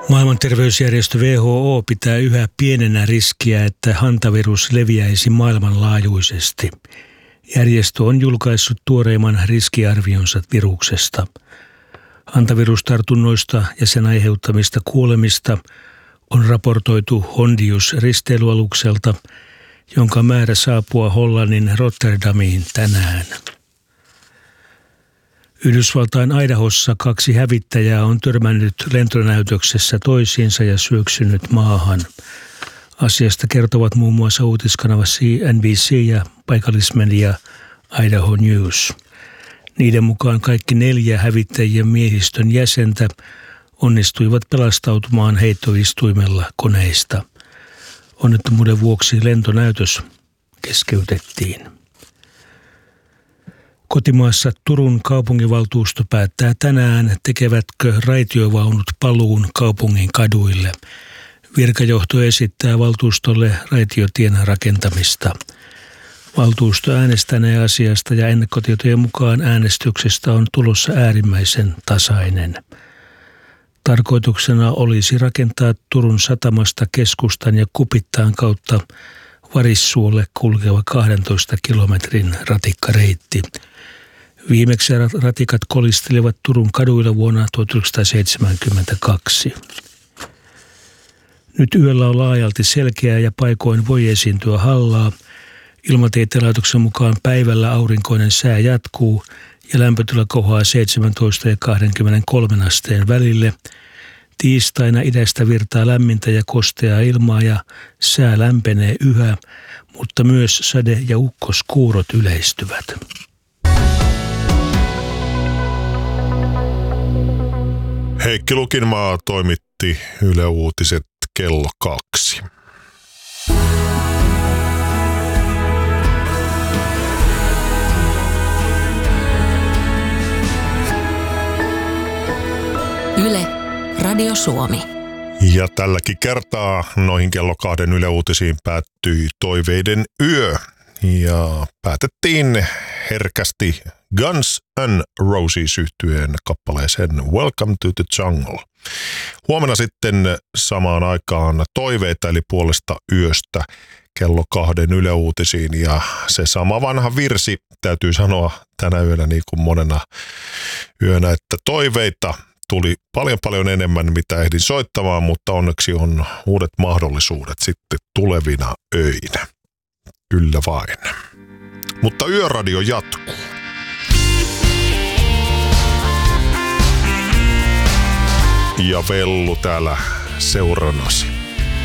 Maailman terveysjärjestö WHO pitää yhä pienenä riskiä, että hantavirus leviäisi maailmanlaajuisesti. Järjestö on julkaissut tuoreimman riskiarvionsa viruksesta. Hantavirustartunnoista ja sen aiheuttamista kuolemista on raportoitu Hondius-risteilyalukselta, jonka määrä saapua Hollannin Rotterdamiin tänään. Yhdysvaltain Idahossa 2 hävittäjää on törmännyt lentonäytöksessä toisiinsa ja syöksynyt maahan. Asiasta kertovat muun muassa uutiskanava CNBC ja paikallismedia Idaho News. Niiden mukaan kaikki 4 hävittäjien miehistön jäsentä onnistuivat pelastautumaan heittoistuimella koneista. Onnettomuuden vuoksi lentonäytös keskeytettiin. Kotimaassa Turun kaupunginvaltuusto päättää tänään, tekevätkö raitiovaunut paluun kaupungin kaduille. Virkajohto esittää valtuustolle raitiotien rakentamista. Valtuusto äänestänee asiasta ja ennakkotietojen mukaan äänestyksestä on tulossa äärimmäisen tasainen. Tarkoituksena olisi rakentaa Turun satamasta keskustan ja Kupittaan kautta Varissuolle kulkeva 12 kilometrin ratikkareitti. Viimeksi ratikat kolistelivat Turun kaduilla vuonna 1972. Nyt yöllä on laajalti selkeää ja paikoin voi esiintyä hallaa. Ilmatieteen laitoksen mukaan päivällä aurinkoinen sää jatkuu ja lämpötila kohoaa 17 ja 23 asteen välille. Tiistaina idästä virtaa lämmintä ja kosteaa ilmaa ja sää lämpenee yhä, mutta myös sade- ja ukkoskuurot yleistyvät. Heikki Lukinmaa toimitti Yle Uutiset kello 2. Yle, Radio Suomi. Ja tälläkin kertaa noihin kello 2 Yle Uutisiin päättyi Toiveiden yö. Ja päätettiin herkästi Guns N' Roses -yhtyeen kappaleeseen Welcome to the Jungle. Huomenna sitten samaan aikaan Toiveita eli Puolesta yöstä kello 2 Yle Uutisiin. Ja se sama vanha virsi täytyy sanoa tänä yönä niin kuin monena yönä, että toiveita tuli paljon enemmän, mitä ehdin soittamaan, mutta onneksi on uudet mahdollisuudet sitten tulevina öinä. Kyllä vain. Mutta yöradio jatkuu. Ja Vellu täällä seurannasi.